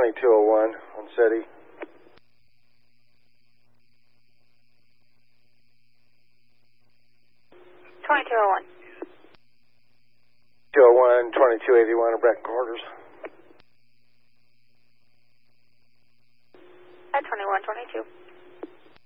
2201 on SETI. 2201. 201, 2281 at Brecken Quarters. At 2122.